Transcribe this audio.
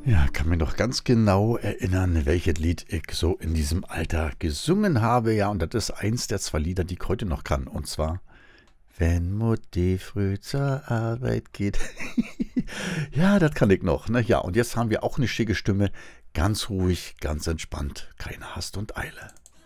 Ja, kann mich noch ganz genau erinnern, welches Lied ich so in diesem Alter gesungen habe. Ja, und das ist eins der 2 Lieder, die ich heute noch kann. Und zwar: „Wenn Mutti früh zur Arbeit geht.“ Ja, das kann ich noch, ne? Ja, und jetzt haben wir auch eine schicke Stimme. Ganz ruhig, ganz entspannt, keine Hast und Eile.